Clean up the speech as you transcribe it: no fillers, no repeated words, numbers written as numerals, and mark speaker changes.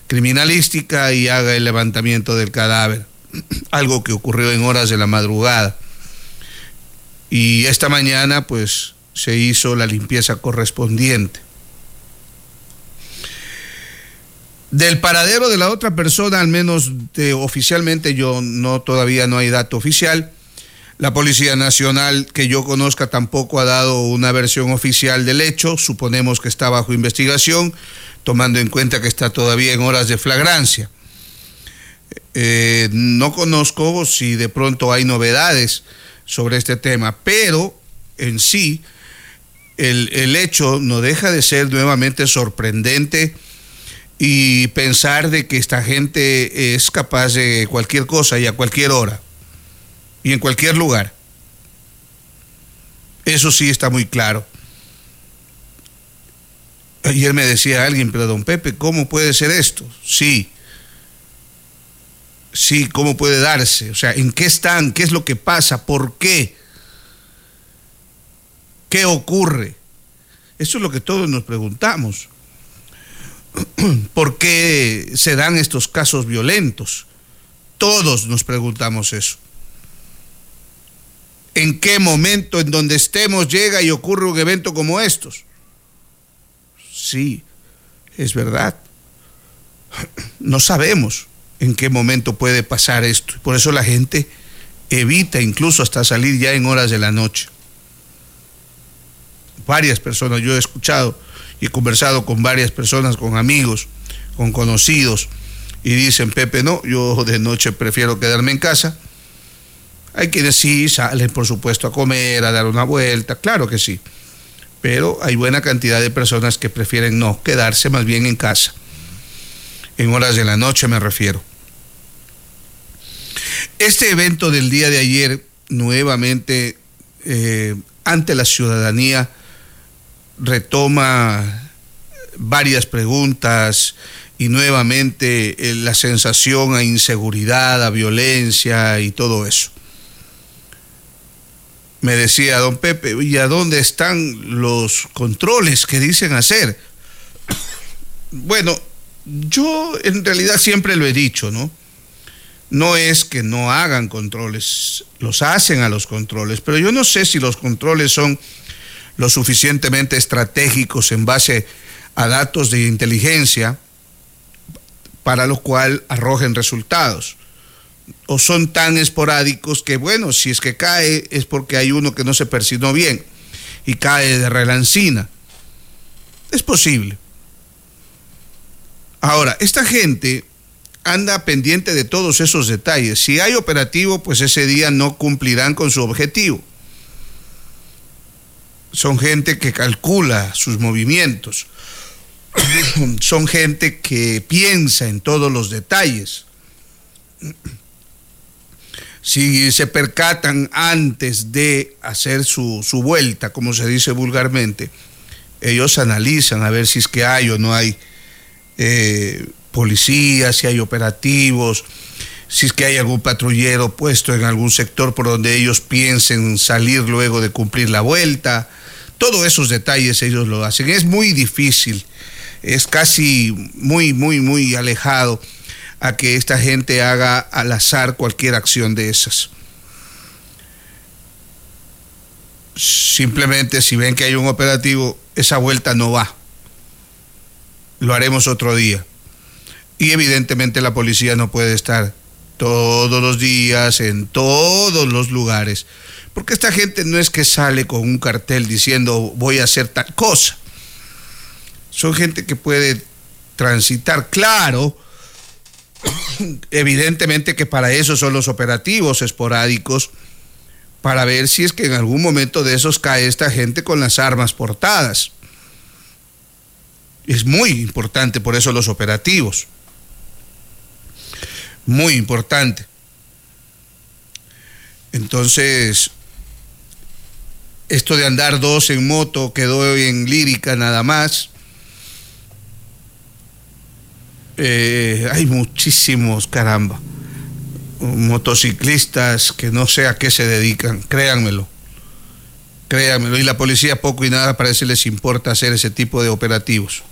Speaker 1: criminalística y haga el levantamiento del cadáver, algo que ocurrió en horas de la madrugada. Y esta mañana pues se hizo la limpieza correspondiente. Del paradero de la otra persona, al menos oficialmente, todavía no hay dato oficial. La Policía Nacional, que yo conozca, tampoco ha dado una versión oficial del hecho. Suponemos que está bajo investigación, tomando en cuenta que está todavía en horas de flagrancia. No conozco si de pronto hay novedades sobre este tema, pero en sí el hecho no deja de ser nuevamente sorprendente, y pensar de que esta gente es capaz de cualquier cosa y a cualquier hora y en cualquier lugar. Eso sí está muy claro. Ayer me decía alguien, pero don Pepe, ¿cómo puede ser esto? Sí, ¿cómo puede darse? O sea, ¿en qué están? ¿Qué es lo que pasa? ¿Por qué? ¿Qué ocurre? Eso es lo que todos nos preguntamos. ¿Por qué se dan estos casos violentos? Todos nos preguntamos eso. ¿En qué momento, en donde estemos, llega y ocurre un evento como estos? Sí, es verdad. No sabemos en qué momento puede pasar esto. Por eso la gente evita incluso hasta salir ya en horas de la noche. Varias personas, yo he escuchado y he conversado con varias personas, con amigos, con conocidos, y dicen, Pepe, no, yo de noche prefiero quedarme en casa. Hay quienes sí salen, por supuesto, a comer, a dar una vuelta, claro que sí, pero hay buena cantidad de personas que prefieren no, quedarse más bien en casa, en horas de la noche me refiero. Este evento del día de ayer, nuevamente, ante la ciudadanía, retoma varias preguntas y nuevamente la sensación a inseguridad, a violencia y todo eso. Me decía don Pepe, ¿y a dónde están los controles que dicen hacer? Bueno, yo en realidad siempre lo he dicho, ¿no? No es que no hagan controles, los hacen a los controles, pero yo no sé si los controles son lo suficientemente estratégicos en base a datos de inteligencia para lo cual arrojen resultados, o son tan esporádicos que, bueno, si es que cae es porque hay uno que no se persinó bien y cae de relancina. Es posible. Ahora, esta gente anda pendiente de todos esos detalles. Si hay operativo, pues ese día no cumplirán con su objetivo. Son gente que calcula sus movimientos. Son gente que piensa en todos los detalles. Si se percatan antes de hacer su vuelta, como se dice vulgarmente, ellos analizan a ver si es que hay o no hay policías, si hay operativos, si es que hay algún patrullero puesto en algún sector por donde ellos piensen salir luego de cumplir la vuelta. Todos esos detalles ellos lo hacen. Es muy difícil, es casi muy alejado a que esta gente haga al azar cualquier acción de esas. Simplemente si ven que hay un operativo, esa vuelta no va. Lo haremos otro día. Y evidentemente la policía no puede estar todos los días en todos los lugares, porque esta gente no es que sale con un cartel diciendo voy a hacer tal cosa. Son gente que puede transitar, claro, evidentemente que para eso son los operativos esporádicos, para ver si es que en algún momento de esos cae esta gente con las armas portadas. Es muy importante por eso los operativos. Muy importante. Entonces, esto de andar dos en moto quedó en lírica nada más. Hay muchísimos, caramba, motociclistas que no sé a qué se dedican, créanmelo, y la policía poco y nada parece les importa hacer ese tipo de operativos.